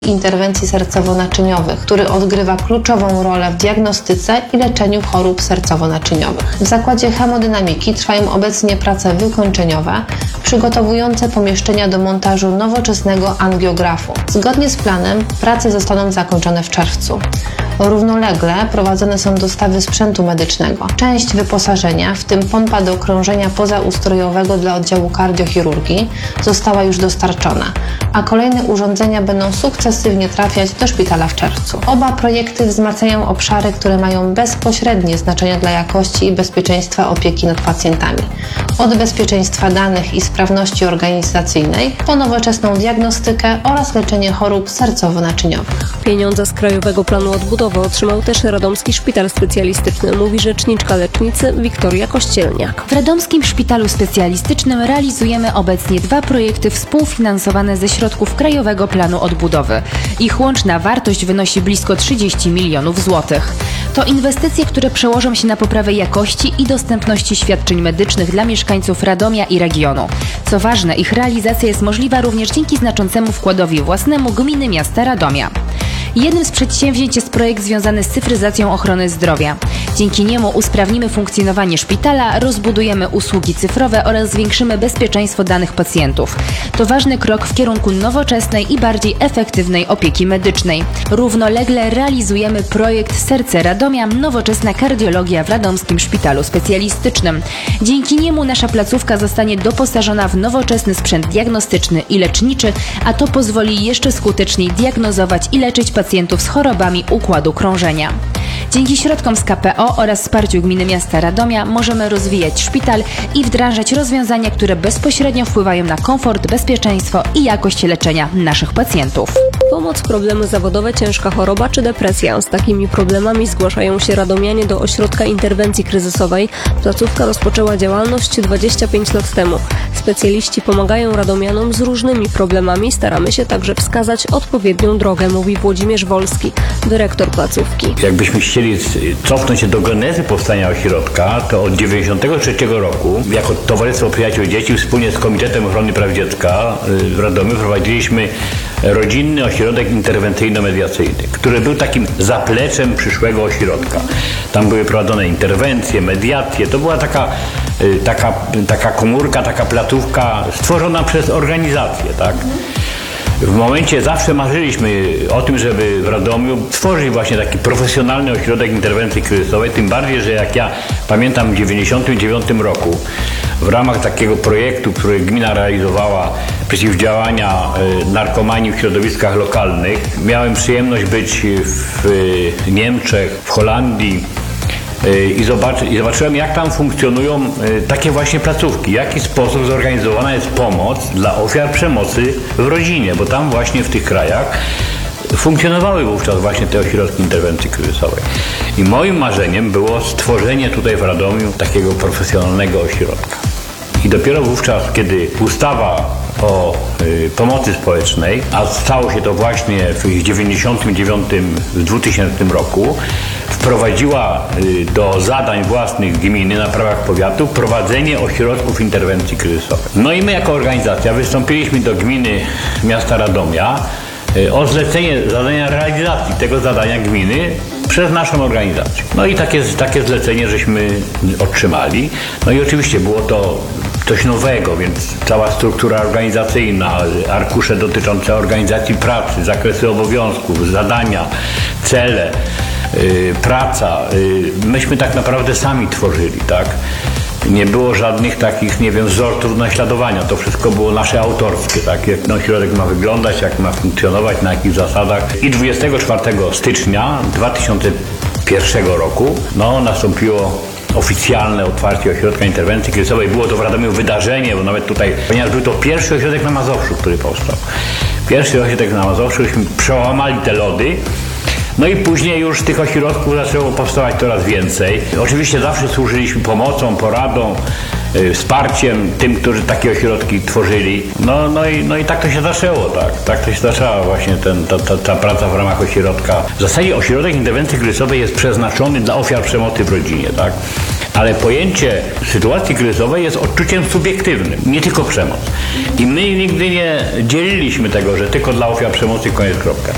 interwencji sercowo-naczyniowych, który odgrywa kluczową rolę w diagnostyce i leczeniu chorób sercowo-naczyniowych. W Zakładzie Hemodynamiki trwają obecnie prace wykończeniowe, przygotowujące pomieszczenia do montażu nowoczesnego angiografu. Zgodnie z planem prace zostaną zakończone w czerwcu. Równolegle prowadzone są dostawy sprzętu medycznego. Część wyposażenia, w tym pompa do krążenia pozaustrojowego dla oddziału kardiochirurgii, została już dostarczona, a kolejne urządzenia będą sukcesywnie trafiać do szpitala w czerwcu. Oba projekty wzmacniają obszary, które mają bezpośrednie znaczenie dla jakości i bezpieczeństwa opieki nad pacjentami. Od bezpieczeństwa danych i sprawności organizacyjnej po nowoczesną diagnostykę oraz leczenie chorób sercowo-naczyniowych. Pieniądze z Krajowego Planu Odbudowy otrzymał też Radomski Szpital Specjalistyczny, mówi rzeczniczka lecznicy Wiktoria Kościelniak. W Radomskim Szpitalu Specjalistycznym realizujemy obecnie 2 projekty współfinansowane ze środków Krajowego Planu Odbudowy. Ich łączna wartość wynosi blisko 30 milionów złotych. To inwestycje, które przełożą się na poprawę jakości i dostępności świadczeń medycznych dla mieszkańców Radomia i regionu. Co ważne, ich realizacja jest możliwa również dzięki znaczącemu wkładowi własnemu gminy miasta Radomia. Jednym z przedsięwzięć jest projekt związany z cyfryzacją ochrony zdrowia. Dzięki niemu usprawnimy funkcjonowanie szpitala, rozbudujemy usługi cyfrowe oraz zwiększymy bezpieczeństwo danych pacjentów. To ważny krok w kierunku nowoczesnej i bardziej efektywnej opieki medycznej. Równolegle realizujemy projekt Serce Radomia – Nowoczesna kardiologia w Radomskim Szpitalu Specjalistycznym. Dzięki niemu nasza placówka zostanie doposażona w nowoczesny sprzęt diagnostyczny i leczniczy, a to pozwoli jeszcze skuteczniej diagnozować i leczyć pacjentów z chorobami układu krążenia. Dzięki środkom z KPO oraz wsparciu Gminy Miasta Radomia możemy rozwijać szpital i wdrażać rozwiązania, które bezpośrednio wpływają na komfort, bezpieczeństwo i jakość leczenia naszych pacjentów. Pomoc, problemy zawodowe, ciężka choroba czy depresja. Z takimi problemami zgłaszają się radomianie do Ośrodka Interwencji Kryzysowej. Placówka rozpoczęła działalność 25 lat temu. Specjaliści pomagają radomianom z różnymi problemami. Staramy się także wskazać odpowiednią drogę, mówi Włodzimierz Wolski, dyrektor placówki. Jakbyśmy chcieli cofnąć się do genezy powstania ośrodka, to od 1993 roku jako Towarzystwo Przyjaciół Dzieci wspólnie z Komitetem Ochrony Praw Dziecka w Radomiu prowadziliśmy rodzinny ośrodek interwencyjno-mediacyjny, który był takim zapleczem przyszłego ośrodka. Tam były prowadzone interwencje, mediacje. To była taka komórka, taka placówka stworzona przez organizację, tak? W momencie zawsze marzyliśmy o tym, żeby w Radomiu stworzyć właśnie taki profesjonalny ośrodek interwencji kryzysowej, tym bardziej, że jak ja pamiętam w 1999 roku w ramach takiego projektu, który gmina realizowała przeciwdziałania narkomanii w środowiskach lokalnych, miałem przyjemność być w Niemczech, w Holandii, i zobaczyłem, jak tam funkcjonują takie właśnie placówki, w jaki sposób zorganizowana jest pomoc dla ofiar przemocy w rodzinie, bo tam właśnie w tych krajach funkcjonowały wówczas właśnie te ośrodki interwencji kryzysowej. I moim marzeniem było stworzenie tutaj w Radomiu takiego profesjonalnego ośrodka. I dopiero wówczas, kiedy ustawa o pomocy społecznej, a stało się to właśnie w 2000 roku, wprowadziła do zadań własnych gminy na prawach powiatu prowadzenie ośrodków interwencji kryzysowej. No i my jako organizacja wystąpiliśmy do gminy miasta Radomia o zlecenie zadania realizacji tego zadania gminy przez naszą organizację. No i takie zlecenie żeśmy otrzymali. No i oczywiście było to coś nowego, więc cała struktura organizacyjna, arkusze dotyczące organizacji pracy, zakresy obowiązków, zadania, cele, praca. Myśmy tak naprawdę sami tworzyli, tak? Nie było żadnych takich, wzorców naśladowania. To wszystko było nasze autorskie, tak? Jak ośrodek ma wyglądać, jak ma funkcjonować, na jakich zasadach. I 24 stycznia 2001 roku nastąpiło oficjalne otwarcie ośrodka interwencji kryzysowej. Było to w Radomiu wydarzenie, bo nawet tutaj, ponieważ był to pierwszy ośrodek na Mazowszu, który powstał. Pierwszy ośrodek na Mazowszu, żeśmy przełamali te lody. No i później już tych ośrodków zaczęło powstawać coraz więcej. Oczywiście zawsze służyliśmy pomocą, poradą, wsparciem tym, którzy takie ośrodki tworzyli. No i tak to się zaczęło, tak. Tak to się zaczęła właśnie ta praca w ramach ośrodka. W zasadzie ośrodek interwencji kryzysowej jest przeznaczony dla ofiar przemocy w rodzinie, tak. Ale pojęcie sytuacji kryzysowej jest odczuciem subiektywnym, nie tylko przemoc. I my nigdy nie dzieliliśmy tego, że tylko dla ofiar przemocy koniec, kropka.